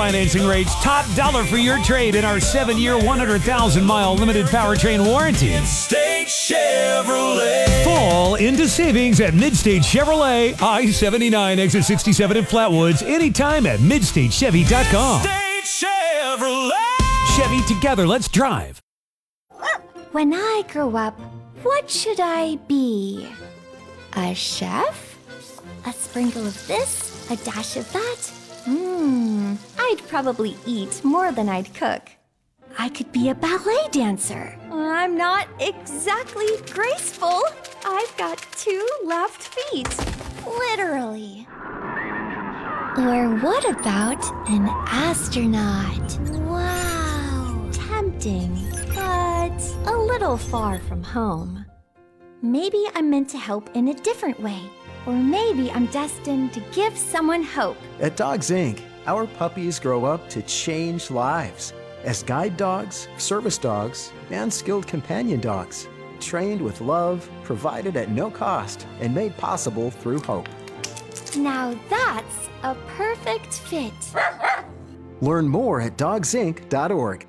financing rates, top dollar for your trade in our 7-year, 100,000-mile limited powertrain warranty. Midstate Chevrolet. Fall into savings at Midstate Chevrolet, I-79, exit 67 in Flatwoods, anytime at MidstateChevy.com. Midstate Chevrolet. Chevy, together, let's drive. When I grow up, what should I be? A chef? A sprinkle of this? A dash of that? I'd probably eat more than I'd cook. I could be a ballet dancer. I'm not exactly graceful. I've got 2 left feet. Literally. Or what about an astronaut? Wow. Tempting, but a little far from home. Maybe I'm meant to help in a different way. Or maybe I'm destined to give someone hope. At Dogs Inc., our puppies grow up to change lives as guide dogs, service dogs, and skilled companion dogs, trained with love, provided at no cost, and made possible through hope. Now that's a perfect fit. Learn more at dogsinc.org.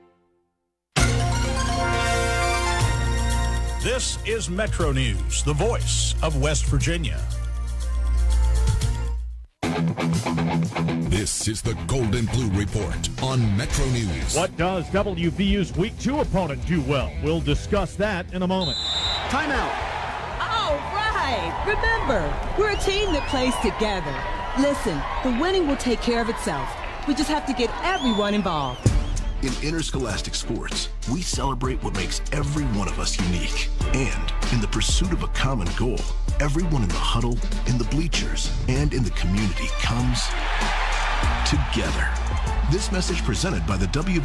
This is Metro News, the voice of West Virginia. This is the Golden Blue Report on Metro News. What does WVU's Week 2 opponent do well? We'll discuss that in a moment. Timeout. All right. Remember, we're a team that plays together. Listen, the winning will take care of itself. We just have to get everyone involved. In interscholastic sports, we celebrate what makes every one of us unique. And in the pursuit of a common goal, everyone in the huddle, in the bleachers, and in the community comes together. This message presented by the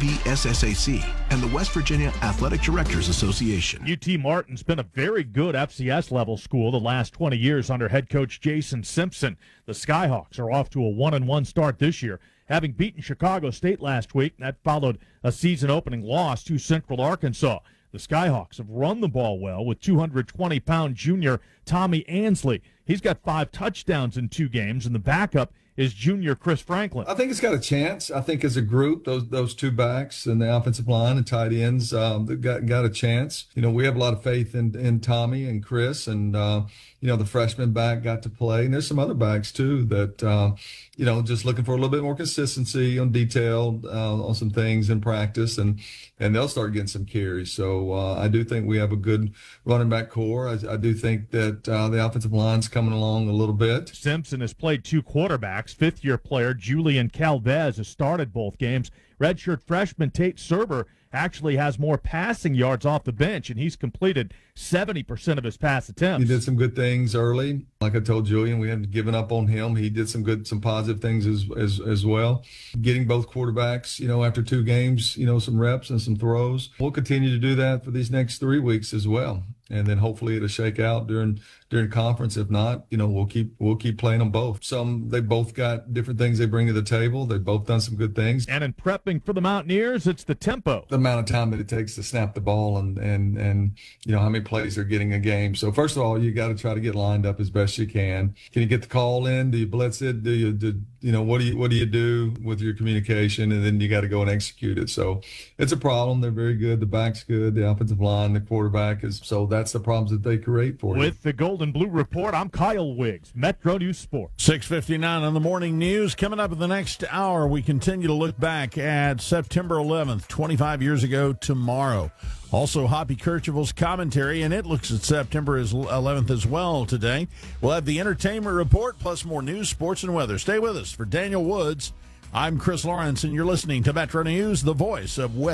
WVSSAC and the West Virginia Athletic Directors Association. UT Martin's been a very good FCS level school the last 20 years under head coach Jason Simpson. The Skyhawks are off to a 1-1 start this year, having beaten Chicago State last week. That followed a season-opening loss to Central Arkansas. The Skyhawks have run the ball well with 220-pound junior Tommy Ansley. He's got 5 touchdowns in 2 games, and the backup is junior Chris Franklin. I think it's got a chance. I think as a group, those 2 backs and the offensive line and tight ends, they've got a chance. You know, we have a lot of faith in Tommy and Chris, and the freshman back got to play, and there's some other backs too that just looking for a little bit more consistency on detail on some things in practice, and they'll start getting some carries. So I do think we have a good running back core. I do think that the offensive line's coming along a little bit. Simpson has played 2 quarterbacks. 5th-year player Julian Calvez has started both games. Redshirt freshman Tate Serber actually has more passing yards off the bench, and he's completed 70% of his pass attempts. He did some good things early. Like I told Julian, we haven't given up on him. He did some positive things as well. Getting both quarterbacks, after 2 games, some reps and some throws. We'll continue to do that for these next 3 weeks as well. And then hopefully it'll shake out during conference. If not, we'll keep playing them both. They both got different things they bring to the table. They've both done some good things. And in prepping for the Mountaineers, it's the tempo. The amount of time that it takes to snap the ball and how many plays they're getting a game. So first of all, you got to try to get lined up as best you can. Can you get the call in? Do you blitz it? What do you do with your communication? And then you got to go and execute it. So it's a problem. They're very good. The back's good. The offensive line, the quarterback is. So that's the problems that they create for you. With the Golden Blue Report, I'm Kyle Wiggs, Metro News Sports. 6:59 on the morning news. Coming up in the next hour, we continue to look back at September 11th, 25 years ago tomorrow. Also, Hoppy Kercheval's commentary, and it looks at September 11th as well today. We'll have the entertainment report, plus more news, sports, and weather. Stay with us. For Daniel Woods, I'm Chris Lawrence, and you're listening to Metro News, the voice of West.